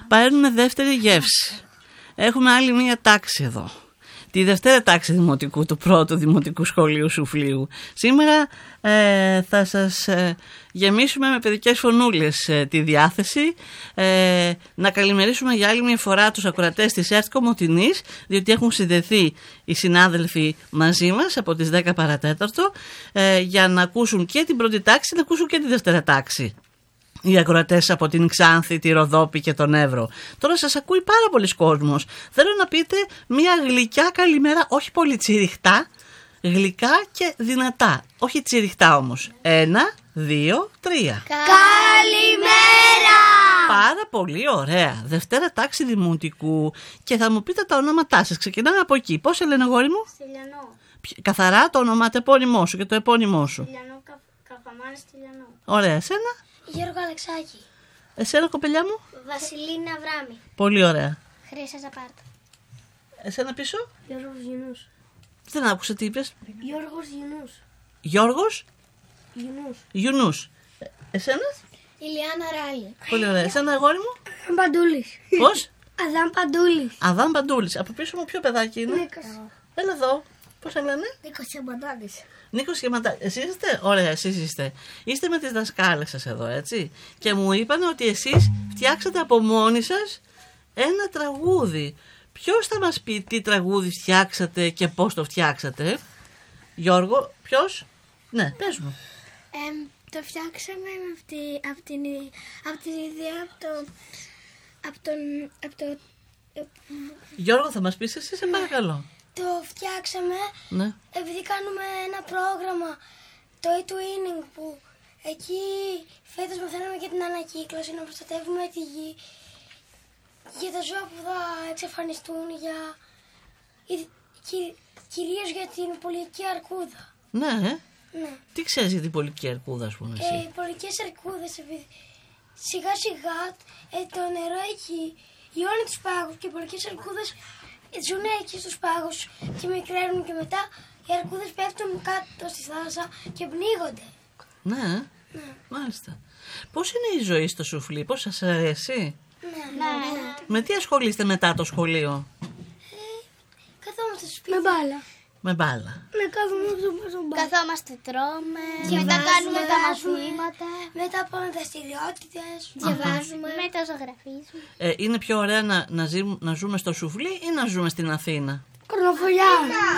Παίρνουμε δεύτερη γεύση. Έχουμε άλλη μία τάξη εδώ. Τη δευτέρα τάξη δημοτικού, του πρώτου δημοτικού σχολείου Σουφλίου. Σήμερα θα σας γεμίσουμε με παιδικές φωνούλες τη διάθεση. Να καλημερίσουμε για άλλη μια φορά τους ακροατές της ΕΡΤ Κομοτηνής, διότι έχουν συνδεθεί οι συνάδελφοι μαζί μας από τις 10 παρατέταρτο για να ακούσουν και την πρώτη τάξη, να ακούσουν και τη δευτέρα τάξη. Οι ακροατές από την Ξάνθη, τη Ροδόπη και τον Εύρο. Τώρα σας ακούει πάρα πολλοί κόσμος. Θέλω να πείτε μια γλυκιά καλημέρα, όχι πολύ τσιριχτά, γλυκά και δυνατά. Όχι τσιριχτά όμως. 1, 2, 3. Καλημέρα! Πάρα πολύ ωραία. Δευτέρα τάξη δημοτικού. Και θα μου πείτε τα ονόματά σας. Ξεκινάμε από εκεί. Πώς σε λένε, αγόρι μου? Στυλιανό. Καθαρά το όνομα, το επώνυμό σου και το επώνυμό σου. Στυλιανό, Καφαμάνη Στυλιανό. Ωραία, εσένα? Γιώργο Αλεξάκη. Εσένα, κοπελιά μου? Βασιλίνα Βράμη. Πολύ ωραία. Χρύσα Ζαπάρτα. Εσένα πίσω? Γιώργος Γιουνούς. Δεν άκουσα τι είπες. Γιώργος Γιουνούς. Γιώργος Γιουνούς. Γιουνούς. Εσένα? Ηλιάνα Ράλη. Πολύ ωραία. Εσένα, αγόρι μου? Αδάμ Παντούλης. Πώς? Αδάμ Παντούλης. Αδάμ Παντούλης. Από πίσω μου ποιο παιδάκι είναι? Νίκος. Έλα εδώ. Πώς σε λένε? Νίκος Σιαμπαντάδης. Νίκος και Μαντά. Εσείς είστε? Ωραία, εσείς είστε. Είστε με τις δασκάλες σας εδώ, έτσι. Και μου είπαν ότι εσείς φτιάξατε από μόνοι σας ένα τραγούδι. Ποιος θα μας πει τι τραγούδι φτιάξατε και πώς το φτιάξατε? Γιώργο, ποιος? Ναι, πες μου. Το φτιάξαμε από την ιδέα από το Γιώργο, θα μας πεις εσύ, σε παρακαλώ. Το φτιάξαμε Ναι. επειδή κάνουμε ένα πρόγραμμα, το e-twinning, που εκεί φέτος μαθαίνουμε και την ανακύκλωση, να προστατεύουμε τη γη για τα ζώα που θα εξαφανιστούν, κυρίως για την πολυκή αρκούδα. Ναι, Ναι. Τι ξέρεις για την πολυκή αρκούδα, ας πούμε, εσύ? Οι πολυκές αρκούδες, επειδή σιγά σιγά το νερό έχει λιώνει τους πάγους και οι πολυκές αρκούδες ζουν εκεί στους πάγους και μικραίνουν, και μετά οι αρκούδες πέφτουν κάτω στη θάλασσα και πνίγονται. Ναι, μάλιστα. Πώς είναι η ζωή στο Σουφλί, πώς σας αρέσει? Ναι. Με τι ασχολείστε μετά το σχολείο? Καθόμαστε στο σπίτι. Με μπάλα. Με μπάλα. Καθόμαστε, τρώμε, και μετά κάνουμε τα μαθήματα, μετά πάμε δραστηριότητες, διαβάζουμε, μετά ζωγραφίζουμε. Είναι πιο ωραία να ζούμε στο Σουφλί ή να ζούμε στην Αθήνα? Κορνοφολιά.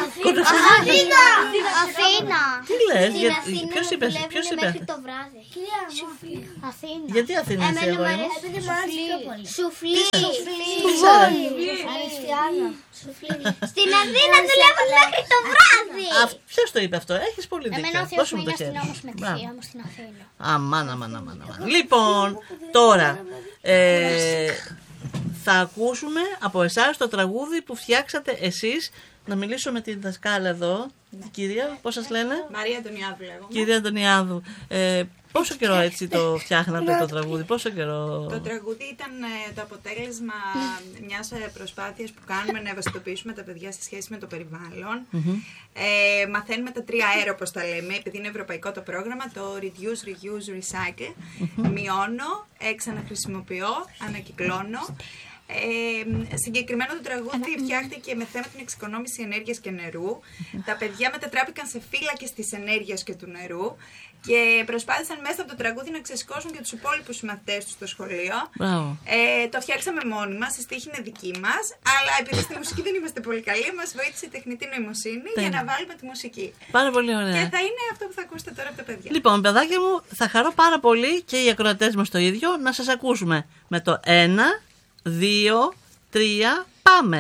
Αθήνα. Τι λες? Στην Αθήνα Ποιος είπε? μέχρι το βράδυ. Αθήνα. Γιατί Αθήνα εσύ, αγόρι μου? Σουφλί. Στην Αθήνα δουλεύουν μέχρι το βράδυ. Ποιος το είπε αυτό? Έχεις πολύ δίκιο. Εμένα ο Θεός μου είναι αστυνόμος με τη θεία μου στην Αθήνα. Αμάν. Λοιπόν, τώρα θα ακούσουμε από εσάς το τραγούδι που φτιάξατε εσείς. Να μιλήσω με την δασκάλα εδώ. Κυρία, πώς σας λένε? Μαρία Αντωνιάδου λέγομαι. Κυρία Αντωνιάδου, πόσο καιρό έτσι το φτιάχνατε το τραγούδι? Πόσο καιρό? Το τραγούδι ήταν το αποτέλεσμα μιας προσπάθειας που κάνουμε να ευαισθητοποιήσουμε τα παιδιά σε σχέση με το περιβάλλον. Μαθαίνουμε τα 3 R, όπως τα λέμε, επειδή είναι ευρωπαϊκό το πρόγραμμα, το Reduce, Reuse, Recycle. Μειώνω, ξαναχρησιμοποιώ, ανακυκλώνω. Συγκεκριμένο το τραγούδι φτιάχτηκε με θέμα την εξοικονόμηση ενέργειας και νερού. Τα παιδιά μετατράπηκαν σε φύλακες της ενέργειας και του νερού και προσπάθησαν μέσα από το τραγούδι να ξεσηκώσουν και τους υπόλοιπους μαθητές τους στο σχολείο. Το φτιάξαμε μόνοι μας, η στίχη είναι δική μας, αλλά επειδή στη μουσική δεν είμαστε πολύ καλοί, μας βοήθησε η τεχνητή νοημοσύνη για να βάλουμε τη μουσική. Πάρα πολύ ωραία. Και θα είναι αυτό που θα ακούσετε τώρα από τα παιδιά. Λοιπόν, παιδάκια μου, θα χαρώ πάρα πολύ, και οι ακροατές μας το ίδιο, να σας ακούσουμε με το 1, 2, 3, πάμε!